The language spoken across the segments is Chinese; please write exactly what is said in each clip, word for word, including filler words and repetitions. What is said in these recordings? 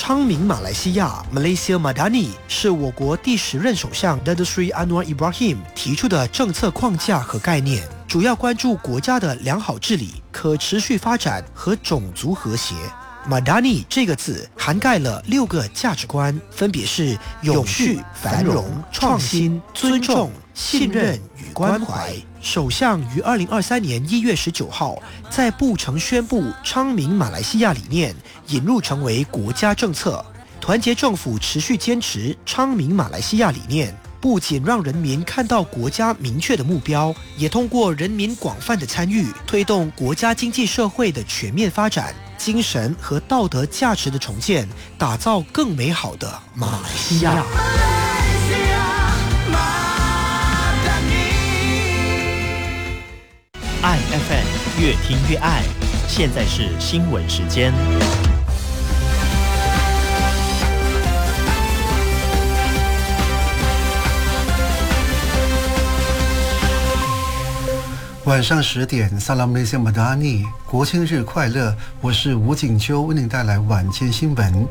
昌明马来西亚 Malaysia Madani 是我国第十任首相 Datuk Seri Anwar Ibrahim 提出的政策框架和概念，主要关注国家的良好治理、可持续发展和种族和谐。Madani 这个字涵盖了六个价值观，分别是永续、繁荣、创新、尊重、信任与关怀。首相于二零二三年一月十九号在布城宣布昌明马来西亚理念引入成为国家政策。团结政府持续坚持昌明马来西亚理念，不仅让人民看到国家明确的目标，也通过人民广泛的参与，推动国家经济社会的全面发展，精神和道德价值的重建，打造更美好的马来西亚。 爱 F M 越听越爱，现在是新闻时间。 晚上十点 Salam Malaysia Madani 国庆日快乐，我是吴景秋，为您带来晚间新闻。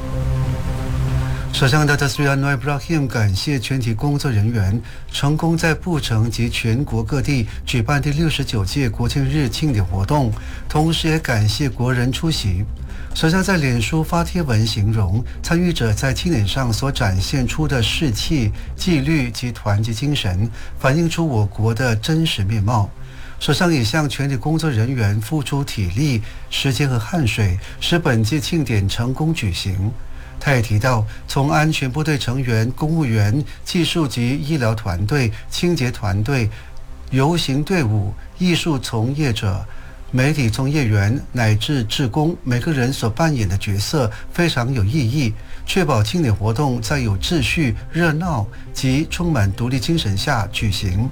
首相 Datuk Seri Anwar Ibrahim 感谢全体工作人员成功在布城及全国各地举办第六十九届国庆日庆典活动，同时也感谢国人出席。首相在脸书发帖文形容参与者在庆典上所展现出的士气、纪律及团结精神，反映出我国的真实面貌。首相也向全体工作人员付出体力、时间和汗水，使本届庆典成功举行。他也提到，从安全部队成员、公务员、技术及医疗团队、清洁团队、游行队伍、艺术从业者、媒体从业员乃至志工，每个人所扮演的角色非常有意义，确保庆典活动在有秩序、热闹及充满独立精神下举行。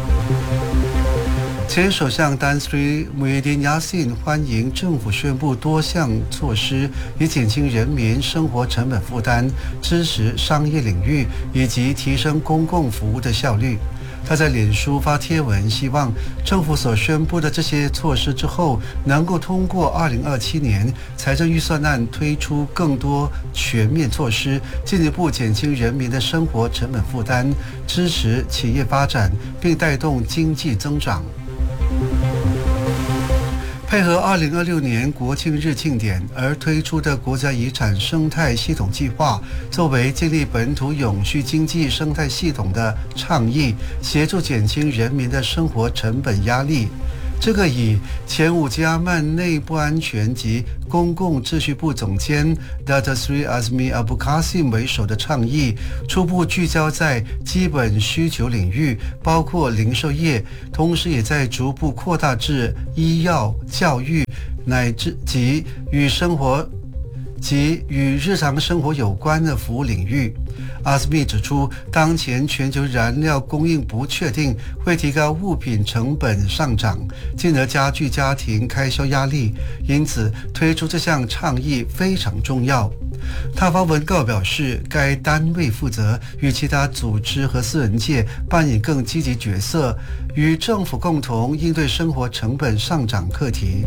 前首相丹斯里穆耶丁亚信欢迎政府宣布多项措施，以减轻人民生活成本负担，支持商业领域以及提升公共服务的效率。他在脸书发贴文，希望政府所宣布的这些措施之后，能够通过二零二七年财政预算案推出更多全面措施，进一步减轻人民的生活成本负担，支持企业发展，并带动经济增长。配合二零二六年国庆日庆典而推出的国家遗产生态系统计划，作为建立本土永续经济生态系统的倡议，协助减轻人民的生活成本压力。这个以前五吉阿曼内部安全及公共秩序部总监 Datuk Seri Azmi Abu Qasim 为首的倡议，初步聚焦在基本需求领域，包括零售业，同时也在逐步扩大至医药、教育乃至及与生活及与日常生活有关的服务领域。阿斯密指出，当前全球燃料供应不确定，会提高物品成本上涨，进而加剧家庭开销压力，因此推出这项倡议非常重要。他发文告表示，该单位负责与其他组织和私人界扮演更积极角色，与政府共同应对生活成本上涨课题。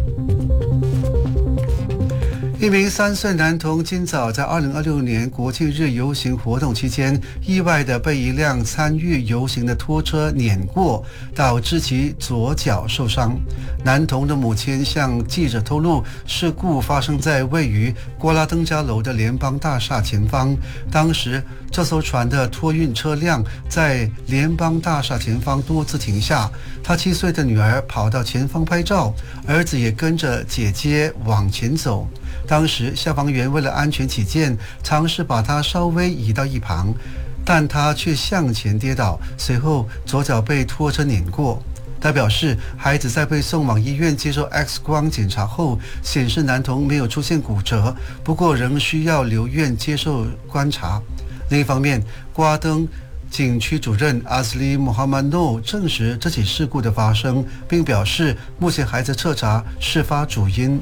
一名三岁男童今早在二零二六年国庆日游行活动期间，意外地被一辆参与游行的拖车碾过，导致其左脚受伤。男童的母亲向记者透露，事故发生在位于郭拉登家楼的联邦大厦前方。当时，这艘船的托运车辆在联邦大厦前方多次停下。他七岁的女儿跑到前方拍照，儿子也跟着姐姐往前走。当时消防员为了安全起见，尝试把他稍微移到一旁，但他却向前跌倒，随后左脚被拖车碾过。他表示，孩子在被送往医院接受 X 光检查后，显示男童没有出现骨折，不过仍需要留院接受观察。另一方面，瓜登景区主任阿斯利·穆罕默诺证实这起事故的发生，并表示目前还在彻查事发主因。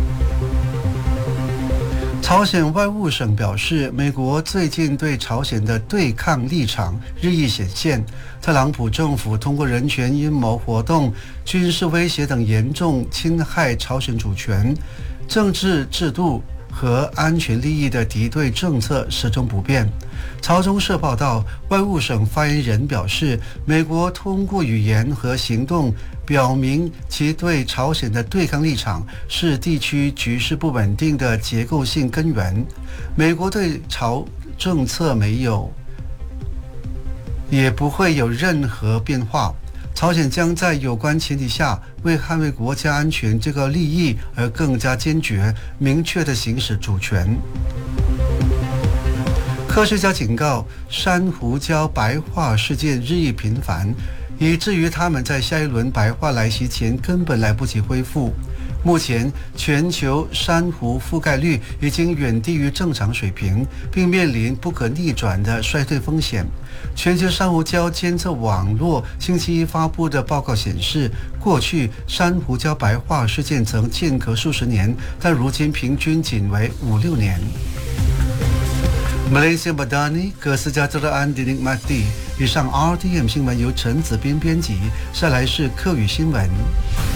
朝鲜外务省表示，美国最近对朝鲜的对抗立场日益显现，特朗普政府通过人权阴谋活动、军事威胁等严重侵害朝鲜主权、政治制度和安全利益的敌对政策始终不变。朝中社报道，外务省发言人表示，美国通过语言和行动表明其对朝鲜的对抗立场是地区局势不稳定的结构性根源。美国对朝政策没有，也不会有任何变化。朝鲜将在有关前提下，为捍卫国家安全这个利益而更加坚决、明确地行使主权。科学家警告，珊瑚礁白化事件日益频繁，以至于它们在下一轮白化来袭前根本来不及恢复。目前，全球珊瑚覆盖率已经远低于正常水平，并面临不可逆转的衰退风险。全球珊瑚礁监测网络星期一发布的报告显示，过去珊瑚礁白化事件曾间隔数十年，但如今平均仅为五六年。Malaysia Madani, Kesejahteraan dinikmati。以上 R T M 新闻由陈子斌编辑，下来是客语新闻。